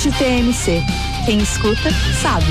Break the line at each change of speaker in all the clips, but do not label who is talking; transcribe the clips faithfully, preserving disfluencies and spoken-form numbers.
T M C. Quem escuta, sabe.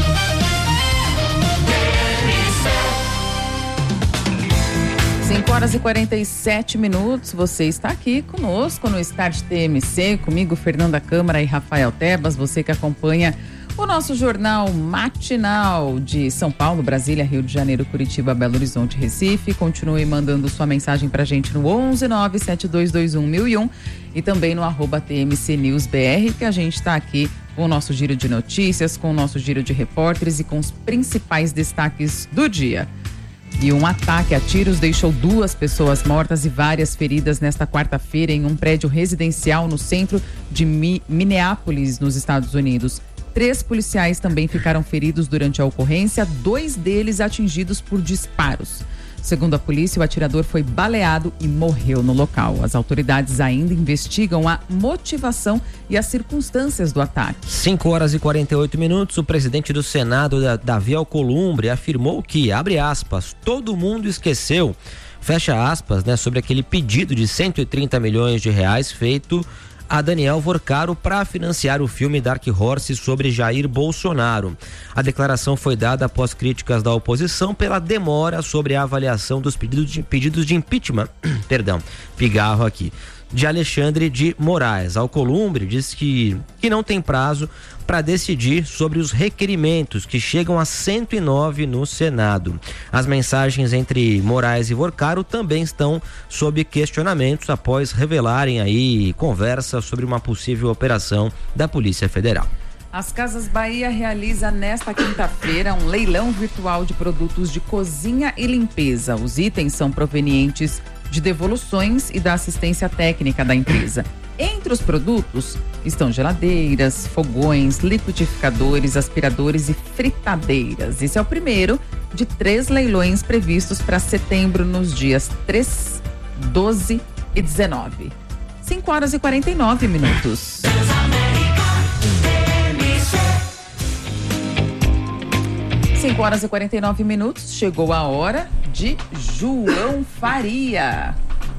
cinco horas e quarenta e sete minutos, você está aqui conosco no Start T M C, comigo Fernanda Câmara e Rafael Tebas, você que acompanha o nosso jornal matinal de São Paulo, Brasília, Rio de Janeiro, Curitiba, Belo Horizonte, Recife. Continue mandando sua mensagem pra gente no onze nove sete dois dois um mil e um e também no arroba T M C News B R, que a gente está aqui com o nosso giro de notícias, com o nosso giro de repórteres e com os principais destaques do dia. E um ataque a tiros deixou duas pessoas mortas e várias feridas nesta quarta-feira em um prédio residencial no centro de Mi- Minneapolis, nos Estados Unidos. Três policiais também ficaram feridos durante a ocorrência, dois deles atingidos por disparos. Segundo a polícia, o atirador foi baleado e morreu no local. As autoridades ainda investigam a motivação e as circunstâncias do ataque.
cinco horas e quarenta e oito minutos, o presidente do Senado, Davi Alcolumbre, afirmou que, abre aspas, todo mundo esqueceu, fecha aspas, né, sobre aquele pedido de cento e trinta milhões de reais feito a Daniel Vorcaro para financiar o filme Dark Horse sobre Jair Bolsonaro. A declaração foi dada após críticas da oposição pela demora sobre a avaliação dos pedidos de, pedidos de impeachment, perdão, pigarro aqui, de Alexandre de Moraes. Alcolumbre diz que, que não tem prazo para decidir sobre os requerimentos, que chegam a cento e nove no Senado. As mensagens entre Moraes e Vorcaro também estão sob questionamentos após revelarem aí conversa sobre uma possível operação da Polícia Federal.
As Casas Bahia realiza nesta quinta-feira um leilão virtual de produtos de cozinha e limpeza. Os itens são provenientes de devoluções e da assistência técnica da empresa. Entre os produtos estão geladeiras, fogões, liquidificadores, aspiradores e fritadeiras. Esse é o primeiro de três leilões previstos para setembro nos dias três, doze e dezenove. cinco horas e quarenta e nove minutos. cinco horas e quarenta e nove minutos, chegou a hora de João Faria.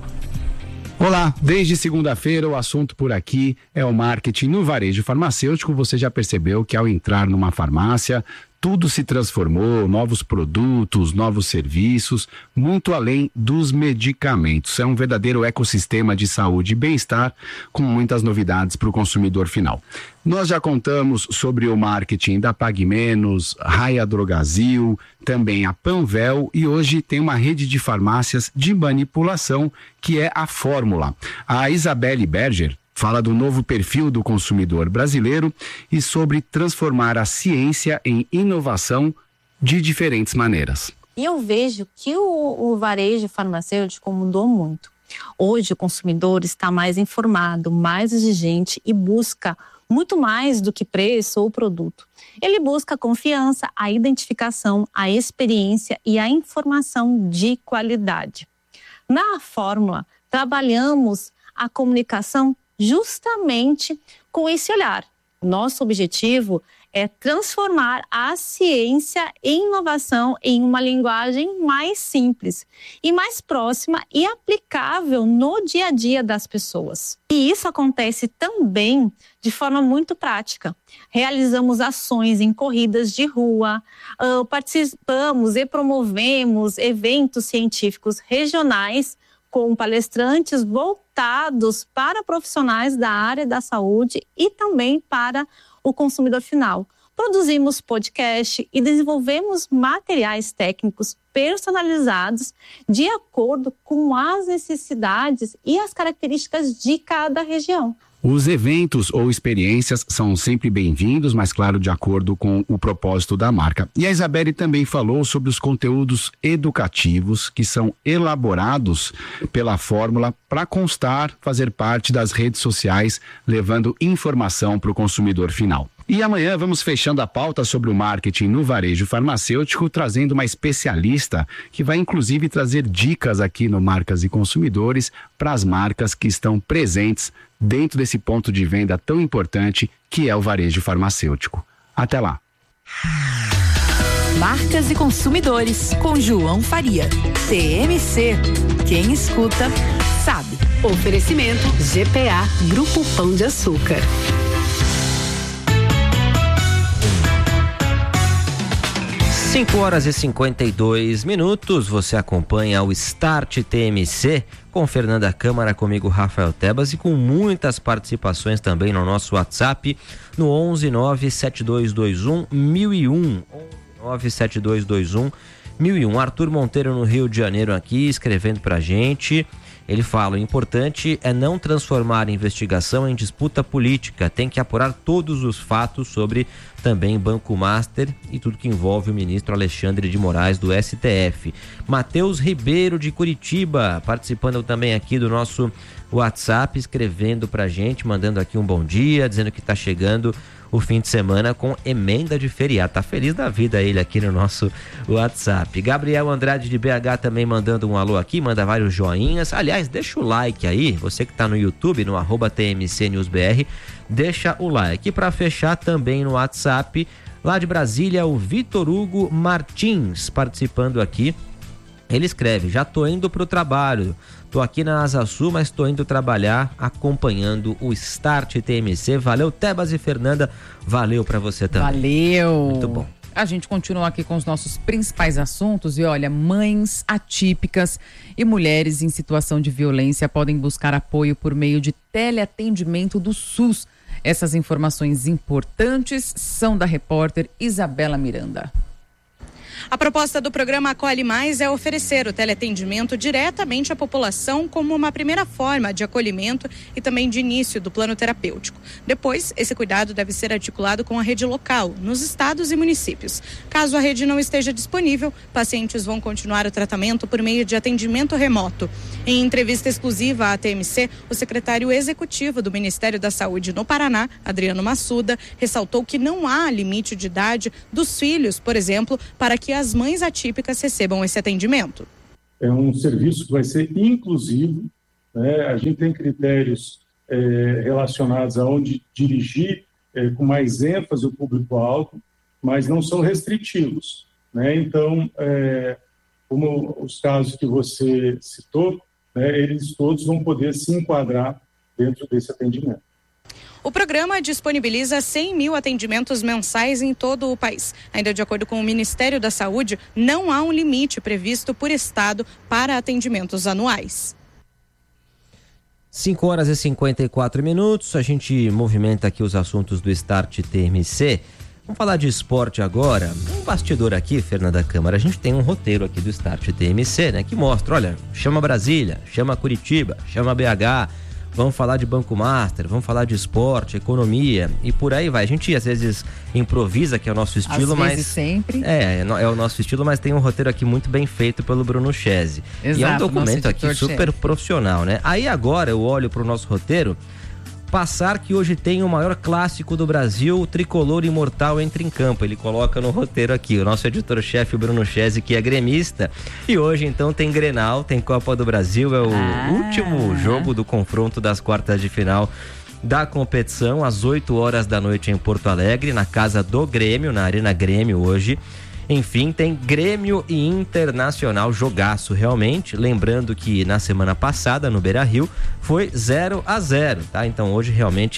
Olá, desde segunda-feira o assunto por aqui é o marketing no varejo farmacêutico. Você já percebeu que ao entrar numa farmácia, tudo se transformou, novos produtos, novos serviços, muito além dos medicamentos. É um verdadeiro ecossistema de saúde e bem-estar com muitas novidades para o consumidor final. Nós já contamos sobre o marketing da Pague Menos, Raia Drogazil, também a Panvel, e hoje tem uma rede de farmácias de manipulação que é a Fórmula. A Isabelle Berger fala do novo perfil do consumidor brasileiro e sobre transformar a ciência em inovação de diferentes maneiras.
E eu vejo que o, o varejo farmacêutico mudou muito. Hoje o consumidor está mais informado, mais exigente e busca muito mais do que preço ou produto. Ele busca a confiança, a identificação, a experiência e a informação de qualidade. Na Fórmula, trabalhamos a comunicação justamente com esse olhar. Nosso objetivo é transformar a ciência e inovação em uma linguagem mais simples e mais próxima e aplicável no dia a dia das pessoas. E isso acontece também de forma muito prática. Realizamos ações em corridas de rua, participamos e promovemos eventos científicos regionais com palestrantes voltados para profissionais da área da saúde e também para o consumidor final. Produzimos podcast e desenvolvemos materiais técnicos personalizados de acordo com as necessidades e as características de cada região.
Os eventos ou experiências são sempre bem-vindos, mas claro, de acordo com o propósito da marca. E a Isabelle também falou sobre os conteúdos educativos que são elaborados pela Fórmula para constar, fazer parte das redes sociais, levando informação para o consumidor final. E amanhã vamos fechando a pauta sobre o marketing no varejo farmacêutico, trazendo uma especialista que vai inclusive trazer dicas aqui no Marcas e Consumidores para as marcas que estão presentes dentro desse ponto de venda tão importante que é o varejo farmacêutico. Até lá.
Marcas e Consumidores, com João Faria. T M C. Quem escuta, sabe.
Oferecimento G P A, Grupo Pão de Açúcar.
cinco horas e cinquenta e dois minutos, você acompanha o Start T M C com Fernanda Câmara, comigo Rafael Tebas e com muitas participações também no nosso WhatsApp no onze nove sete dois dois um mil e um, onze nove sete dois dois um mil e um. Arthur Monteiro no Rio de Janeiro aqui escrevendo pra gente. Ele fala: o importante é não transformar a investigação em disputa política, tem que apurar todos os fatos sobre também Banco Master e tudo que envolve o ministro Alexandre de Moraes do S T F. Matheus Ribeiro de Curitiba participando também aqui do nosso WhatsApp, escrevendo pra gente, mandando aqui um bom dia, dizendo que tá chegando o fim de semana com emenda de feriado. Tá feliz da vida ele aqui no nosso WhatsApp. Gabriel Andrade de B H também mandando um alô aqui, manda vários joinhas. Aliás, deixa o like aí, você que tá no YouTube, no arroba T M C News B R, deixa o like. E para fechar também no WhatsApp, lá de Brasília, o Vitor Hugo Martins participando aqui. Ele escreve: já tô indo pro trabalho, tô aqui na Asa Sul, mas tô indo trabalhar acompanhando o Start T M C. Valeu, Tebas e Fernanda, valeu pra você também.
Valeu!
Muito bom.
A gente continua aqui com os nossos principais assuntos e olha, mães atípicas e mulheres em situação de violência podem buscar apoio por meio de teleatendimento do SUS. Essas informações importantes são da repórter Isabela Miranda.
A proposta do programa Acolhe Mais é oferecer o teleatendimento diretamente à população como uma primeira forma de acolhimento e também de início do plano terapêutico. Depois, esse cuidado deve ser articulado com a rede local, nos estados e municípios. Caso a rede não esteja disponível, pacientes vão continuar o tratamento por meio de atendimento remoto. Em entrevista exclusiva à T M C, o secretário executivo do Ministério da Saúde no Paraná, Adriano Massuda, ressaltou que não há limite de idade dos filhos, por exemplo, para que as mães atípicas recebam esse atendimento.
É um serviço que vai ser inclusivo, né? A gente tem critérios é, relacionados a onde dirigir é, com mais ênfase o público-alvo, mas não são restritivos, né? Então, é, como os casos que você citou, né, eles todos vão poder se enquadrar dentro desse atendimento.
O programa disponibiliza cem mil atendimentos mensais em todo o país. Ainda de acordo com o Ministério da Saúde, não há um limite previsto por estado para atendimentos anuais.
cinco horas e cinquenta e quatro minutos, a gente movimenta aqui os assuntos do Start T M C. Vamos falar de esporte agora. Um bastidor aqui, Fernanda Câmara, a gente tem um roteiro aqui do Start T M C, né? Que mostra, olha, chama Brasília, chama Curitiba, chama B H... Vamos falar de Banco Master, vamos falar de esporte, economia e por aí vai. A gente às vezes improvisa, que é o nosso estilo,
às
mas...
vezes sempre.
É, é o nosso estilo, mas tem um roteiro aqui muito bem feito pelo Bruno Chese.
Exato,
e é um documento aqui super
chefe.
profissional, né? Aí agora eu olho pro nosso roteiro, passar que hoje tem o maior clássico do Brasil, o Tricolor Imortal entra em campo. Ele coloca no roteiro aqui, o nosso editor-chefe Bruno Chese, que é gremista. E hoje então tem Grenal, tem Copa do Brasil, é o
ah.
último jogo do confronto das quartas de final da competição, às oito horas da noite em Porto Alegre, na casa do Grêmio, na Arena Grêmio hoje. Enfim, tem Grêmio e Internacional, jogaço realmente, lembrando que na semana passada no Beira-Rio foi zero a zero, tá? Então hoje realmente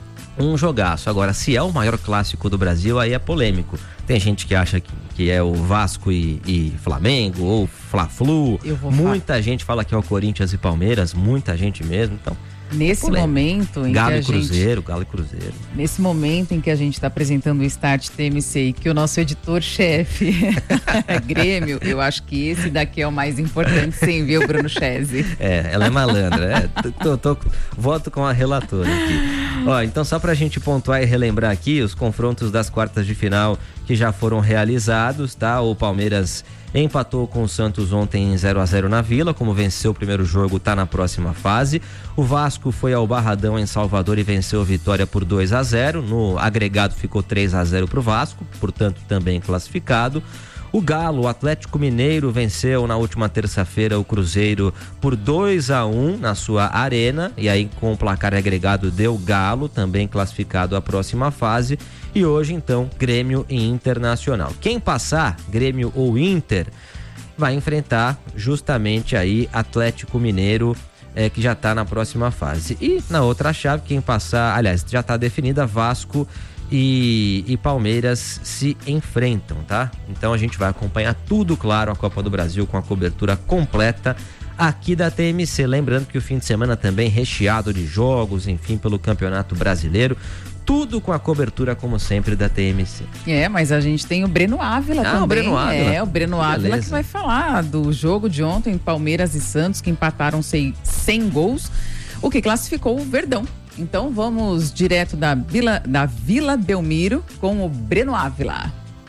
um jogaço. Agora, se é o maior clássico do Brasil, aí é polêmico. Tem gente que acha que, que é o Vasco e, e Flamengo, ou Fla-Flu, muita gente fala que é o Corinthians e Palmeiras, muita gente mesmo, então...
Nesse momento em
Galo
que a
e Cruzeiro,
gente,
Galo e Cruzeiro.
Nesse momento em que a gente está apresentando o Start T M C e que o nosso editor-chefe é Grêmio, eu acho que esse daqui é o mais importante, sem ver o Bruno Chese.
É, ela é malandra, é, tô, tô, tô, voto com a relatora aqui. Ó, então só pra gente pontuar e relembrar aqui os confrontos das quartas de final que já foram realizados, tá? O Palmeiras empatou com o Santos ontem em zero a zero na Vila, como venceu o primeiro jogo, tá na próxima fase. O Vasco foi ao Barradão em Salvador e venceu a Vitória por dois a zero. No agregado ficou três a zero pro Vasco, portanto também classificado. O Galo, o Atlético Mineiro, venceu na última terça-feira o Cruzeiro por dois a um na sua arena, e aí com o placar agregado deu Galo, também classificado à próxima fase. E hoje então Grêmio e Internacional. Quem passar, Grêmio ou Inter, vai enfrentar justamente aí Atlético Mineiro, é, que já está na próxima fase. E na outra chave, quem passar, aliás, já está definida, Vasco e, e Palmeiras se enfrentam, tá? Então a gente vai acompanhar tudo, claro, a Copa do Brasil com a cobertura completa aqui da T M C. Lembrando que o fim de semana também recheado de jogos, enfim, pelo Campeonato Brasileiro. Tudo com a cobertura, como sempre, da T M C.
É, mas a gente tem o Breno Ávila ah, também. Ah,
o Breno Ávila.
É, o Breno Ávila Beleza. que vai falar do jogo de ontem, Palmeiras e Santos, que empataram cem gols, o que classificou o Verdão. Então vamos direto da Vila, da Vila Belmiro com o Breno Ávila.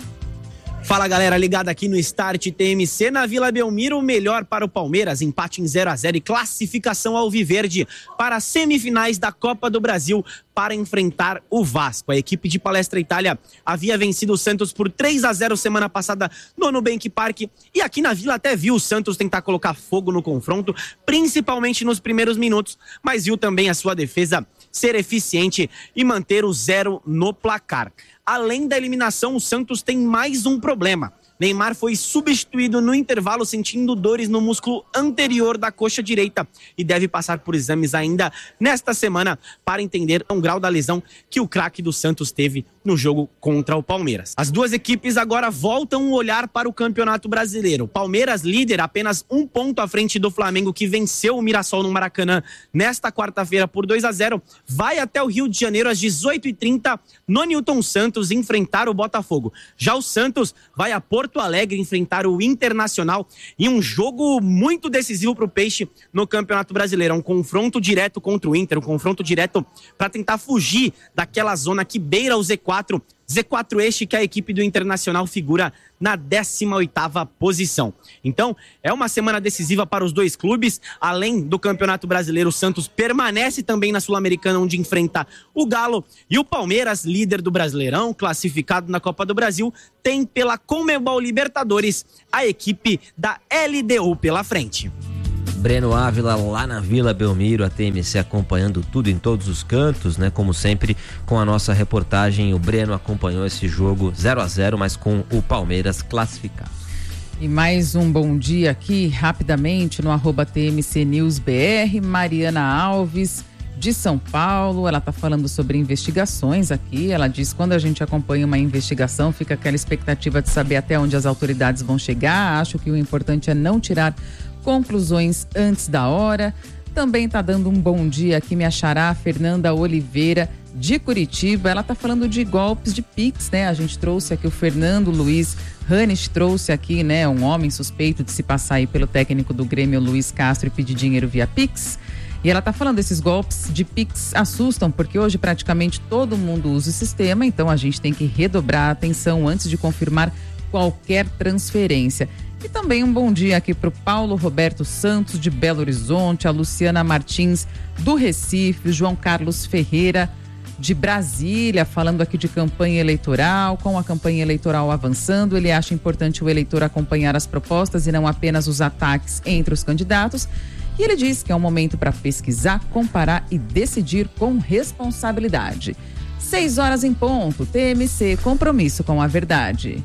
Fala, galera, ligada aqui no Start T M C. Na Vila Belmiro, o melhor para o Palmeiras, empate em zero a zero e classificação alviverde para as semifinais da Copa do Brasil para enfrentar o Vasco. A equipe de Palestra Itália havia vencido o Santos por três a zero semana passada no Nubank Park, e aqui na Vila até viu o Santos tentar colocar fogo no confronto, principalmente nos primeiros minutos, mas viu também a sua defesa ser eficiente e manter o zero no placar. Além da eliminação, o Santos tem mais um problema. Neymar foi substituído no intervalo sentindo dores no músculo anterior da coxa direita e deve passar por exames ainda nesta semana para entender o grau da lesão que o craque do Santos teve no jogo contra o Palmeiras. As duas equipes agora voltam o olhar para o Campeonato Brasileiro. Palmeiras, líder, apenas um ponto à frente do Flamengo, que venceu o Mirassol no Maracanã nesta quarta-feira por dois a zero, vai até o Rio de Janeiro às dezoito e trinta no Newton Santos enfrentar o Botafogo. Já o Santos vai a Porto Alegre enfrentar o Internacional em um jogo muito decisivo para o Peixe no Campeonato Brasileiro. É um confronto direto contra o Inter, um confronto direto para tentar fugir daquela zona que beira o Z quatro. Z quatro este que a equipe do Internacional figura na décima oitava posição. Então, é uma semana decisiva para os dois clubes. Além do Campeonato Brasileiro, o Santos permanece também na Sul-Americana, onde enfrenta o Galo. E o Palmeiras, líder do Brasileirão, classificado na Copa do Brasil, tem pela Conmebol Libertadores a equipe da L D U pela frente.
Breno Ávila lá na Vila Belmiro, a T M C acompanhando tudo em todos os cantos, né? Como sempre, com a nossa reportagem, o Breno acompanhou esse jogo zero a zero, mas com o Palmeiras classificado.
E mais um bom dia aqui, rapidamente, no arroba T M C News B R, Mariana Alves, de São Paulo. Ela está falando sobre investigações aqui. Ela diz que quando a gente acompanha uma investigação, fica aquela expectativa de saber até onde as autoridades vão chegar. Acho que o importante é não tirar conclusões antes da hora. Também está dando um bom dia aqui minha xará Fernanda Oliveira, de Curitiba. Ela está falando de golpes de Pix, né? A gente trouxe aqui o Fernando Luiz Hannes, trouxe aqui, né, um homem suspeito de se passar aí pelo técnico do Grêmio, Luiz Castro, e pedir dinheiro via Pix. E ela está falando desses golpes de Pix assustam, porque hoje praticamente todo mundo usa o sistema, então a gente tem que redobrar a atenção antes de confirmar qualquer transferência. E também um bom dia aqui para o Paulo Roberto Santos, de Belo Horizonte, a Luciana Martins, do Recife, o João Carlos Ferreira, de Brasília, falando aqui de campanha eleitoral. Com a campanha eleitoral avançando, ele acha importante o eleitor acompanhar as propostas e não apenas os ataques entre os candidatos. E ele diz que é um momento para pesquisar, comparar e decidir com responsabilidade. Seis horas em ponto, T M C, compromisso com a verdade.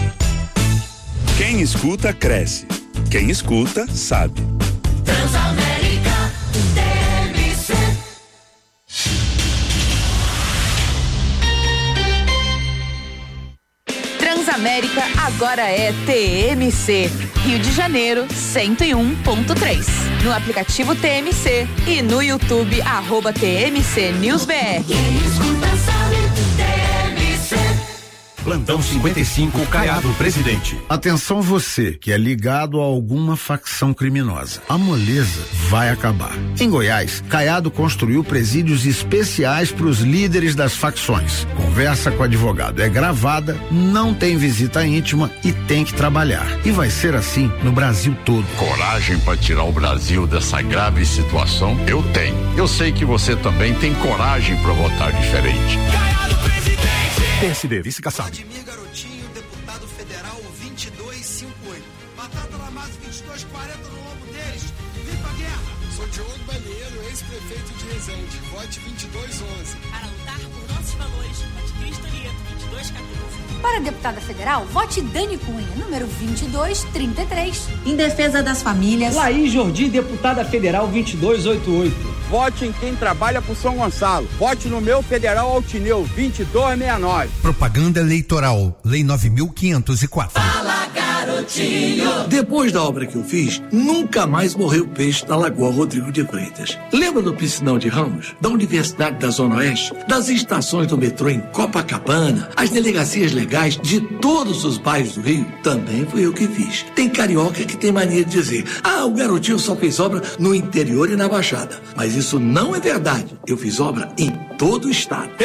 Quem escuta, cresce. Quem escuta, sabe.
Transamérica, T M C. Transamérica agora é T M C. Rio de Janeiro, cento e um ponto três. No aplicativo T M C e no YouTube, arroba T M C News B R. Quem escuta, sabe, T M C.
Plantão cinquenta e cinco, Caiado, presidente.
Atenção você que é ligado a alguma facção criminosa. A moleza vai acabar. Em Goiás, Caiado construiu presídios especiais para os líderes das facções. Conversa com o advogado é gravada, não tem visita íntima e tem que trabalhar. E vai ser assim no Brasil todo.
Coragem para tirar o Brasil dessa grave situação? Eu tenho. Eu sei que você também tem coragem para votar diferente.
Caiado, presidente.
P S D, vice Kassab.
Vladimir Garotinho, deputado federal vinte e dois cinquenta e oito. Batata Lamas vinte e dois quarenta no lombo deles. Viva a guerra!
Sou Diogo Balheiro, ex-prefeito de Resende. Vote vinte e dois onze.
Para lutar por nossos valores, vote Cristo Nieto, vinte e dois quatorze.
Para deputada federal, vote Dani Cunha, número vinte e dois trinta e três.
Em defesa das famílias,
Laís Jordi, deputada federal vinte e dois oitenta e oito.
vote em quem trabalha por São Gonçalo. Vote no meu Federal Altineu vinte e dois sessenta e nove.
Propaganda eleitoral, Lei nove mil quinhentos e quatro.
Fala, garotinho! Depois da obra que eu fiz, nunca mais morreu peixe na Lagoa Rodrigo de Freitas. Lembra do piscinão de Ramos? Da Universidade da Zona Oeste? Das estações do metrô em Copacabana? As delegacias legais de todos os bairros do Rio? Também fui eu que fiz. Tem carioca que tem mania de dizer: ah, o garotinho só fez obra no interior e na Baixada. Mas isso não é verdade. Eu fiz obra em todo o estado.